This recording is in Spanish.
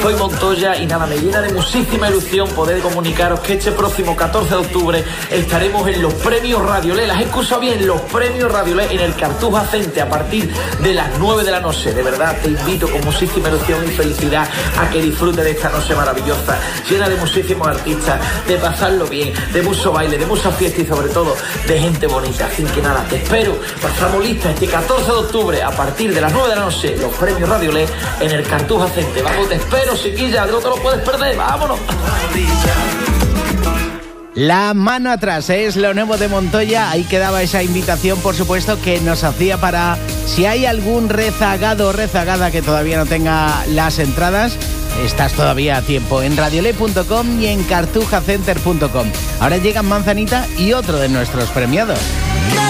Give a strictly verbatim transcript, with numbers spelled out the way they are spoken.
Soy Montoya y nada, me llena de muchísima ilusión poder comunicaros que este próximo catorce de octubre estaremos en los premios Radiolé. Las escucho bien, los premios Radiolé en el Cartuja Center a partir de las nueve de la noche. De verdad, te invito con muchísima ilusión y felicidad a que disfrutes de esta noche maravillosa, llena de muchísimos artistas, de pasarlo bien, de mucho baile, de mucha fiesta y sobre todo de gente bonita. Así que nada, te espero, pasamos lista este catorce de octubre a partir de las nueve de la noche, los premios Radiolé en el Cartuja Center. Vamos, te espero, chiquilla, no te lo puedes perder, vámonos. La mano atrás es lo nuevo de Montoya. Ahí quedaba esa invitación, por supuesto, que nos hacía para si hay algún rezagado o rezagada que todavía no tenga las entradas. Estás todavía a tiempo en radiolé punto com y en cartuja center punto com. Ahora llegan Manzanita y otro de nuestros premiados.